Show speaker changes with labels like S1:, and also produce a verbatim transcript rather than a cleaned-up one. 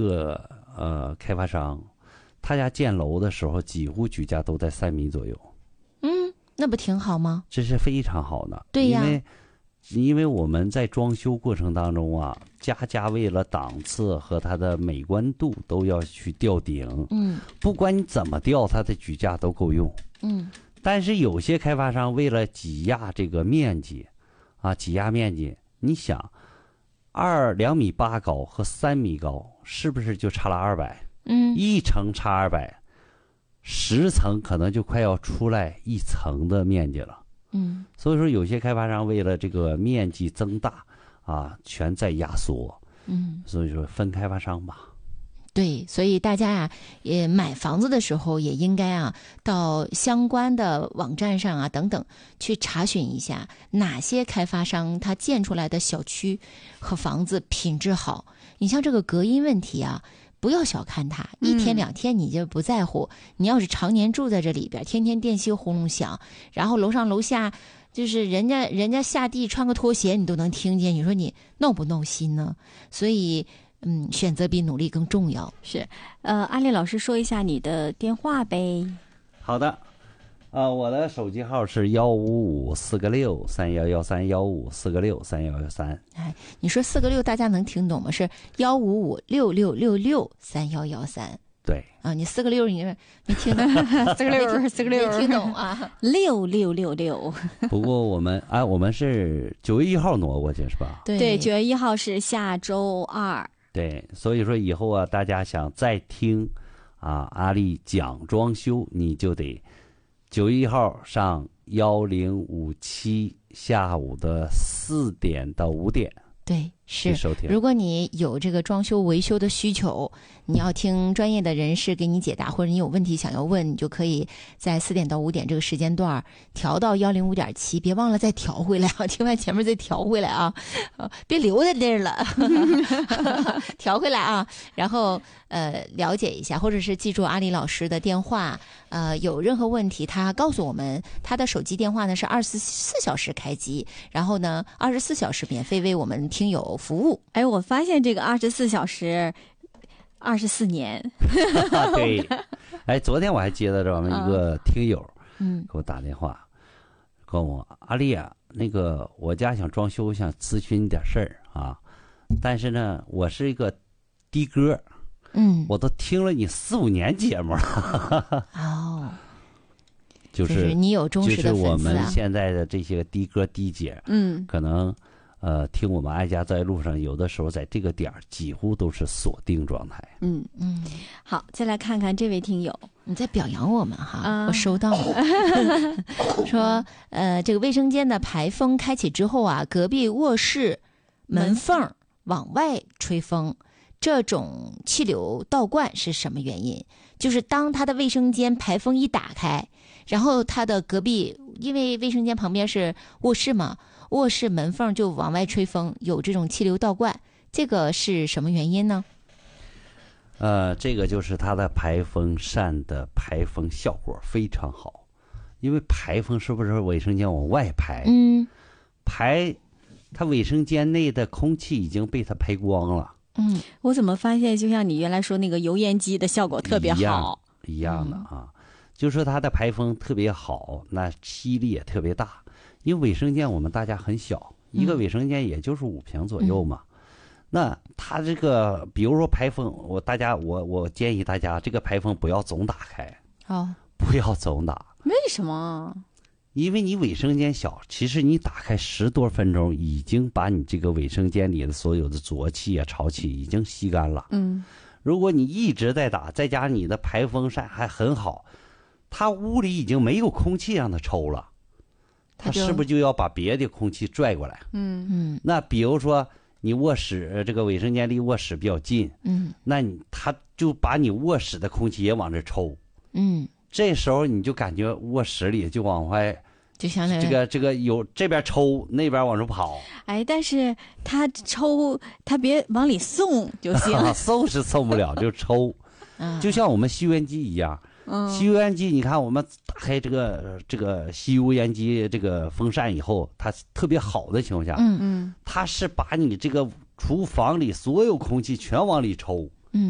S1: 个呃开发商，他家建楼的时候几乎举架都在三米左右。
S2: 嗯，那不挺好吗？
S1: 这是非常好的。
S2: 对呀，
S1: 因为因为我们在装修过程当中啊，家家为了档次和它的美观度都要去吊顶。
S2: 嗯，
S1: 不管你怎么吊，它的举架都够用。
S2: 嗯，
S1: 但是有些开发商为了挤压这个面积，啊，挤压面积，你想，二两米八高和三米高，是不是就差了二百？
S2: 嗯，
S1: 一层差二百，十层可能就快要出来一层的面积了。
S2: 嗯，
S1: 所以说有些开发商为了这个面积增大啊，全在压缩。
S2: 嗯，
S1: 所以说分开发商吧。
S2: 对，所以大家啊，也买房子的时候也应该啊，到相关的网站上啊等等去查询一下哪些开发商他建出来的小区和房子品质好。你像这个隔音问题啊，不要小看它，一天两天你就不在乎，嗯、你要是常年住在这里边，天天电器轰隆响，然后楼上楼下就是人家人家下地穿个拖鞋你都能听见，你说你闹不闹心呢？所以嗯，选择比努力更重要。
S3: 是，呃，阿丽老师说一下你的电话呗。
S1: 好的，呃，我的手机号是幺五五四个六三幺幺三幺五四个六三幺幺三。
S2: 哎，你说四个六大家能听懂吗？是幺五五六六六六三幺幺三。
S1: 对
S2: 啊，你四个六你没听懂？
S3: 四个六，四个六，
S2: 没听懂啊？
S3: 六六六六。
S1: 不过我们啊，我们是九月一号挪过去是吧？
S2: 对
S3: 对，九月一号是下周二。
S1: 对，所以说以后啊，大家想再听啊阿丽讲装修，你就得九月一号上幺零五七下午的四点到五点。
S2: 对，是
S1: 收听。
S2: 如果你有这个装修维修的需求，你要听专业的人士给你解答，或者你有问题想要问，你就可以在四点到五点这个时间段调到幺零五点七，别忘了再调回来啊！听完前面再调回来啊，别留在这儿了，调回来啊！然后呃了解一下，或者是记住阿里老师的电话，呃有任何问题他告诉我们，他的手机电话呢是二十四小时开机，然后呢二十四小时免费为我们听友服务。
S3: 哎，我发现这个二十四小时，二十四年。
S1: 对，哎，昨天我还接到咱们一个听友，
S2: 嗯，
S1: 给我打电话，跟我阿丽啊，那个我家想装修，想咨询你点事儿啊，但是呢，我是一个的哥，
S2: 嗯，
S1: 我都听了你四五年节目了。
S2: 哦。
S1: 就是、
S2: 就是你有忠实的粉丝啊，
S1: 就是我们现在的这些的哥的姐，
S3: 嗯，
S1: 可能呃听我们爱家在路上，有的时候在这个点儿几乎都是锁定状态。
S3: 嗯嗯，好，再来看看这位听友，
S2: 你在表扬我们哈，
S3: 啊、
S2: 我收到了。说呃，这个卫生间的排风开启之后啊，隔壁卧室门缝往外吹风，这种气流倒灌是什么原因？就是当他的卫生间排风一打开，然后他的隔壁，因为卫生间旁边是卧室嘛，卧室门缝就往外吹风，有这种气流倒灌，这个是什么原因呢？
S1: 呃，这个就是它的排风扇的排风效果非常好，因为排风是不是卫生间往外排？
S2: 嗯，
S1: 排它卫生间内的空气已经被它排光了。
S2: 嗯，
S3: 我怎么发现就像你原来说那个油烟机的效果特别好
S1: 一样的啊，嗯、就是说它的排风特别好，那吸力也特别大。因为卫生间我们大家很小，一个卫生间也就是五平左右嘛。嗯、那它这个，比如说排风，我大家我我建议大家这个排风不要总打开，
S2: 哦，
S1: 不要总打。
S3: 为什么？
S1: 因为你卫生间小，其实你打开十多分钟，已经把你这个卫生间里的所有的浊气啊、潮气已经吸干了。
S3: 嗯，
S1: 如果你一直在打，再加上你的排风扇还很好，它屋里已经没有空气让它抽了，它是不是就要把别的空气拽过来？
S3: 嗯
S2: 嗯，
S1: 那比如说你卧室这个卫生间离卧室比较近，
S2: 嗯，
S1: 那你它就把你卧室的空气也往这抽，
S2: 嗯。
S1: 这时候你就感觉卧室里就往外，
S2: 就相当于
S1: 这个这个有这边抽，那边往出跑。
S3: 哎，但是他抽，他别往里送就行。
S1: 送是送不了，就抽。就像我们吸油烟机一样，
S3: 嗯、
S1: 吸油烟机，你看我们打开这个这个吸油烟机这个风扇以后，它特别好的情况下，
S2: 嗯嗯，
S1: 它是把你这个厨房里所有空气全往里抽。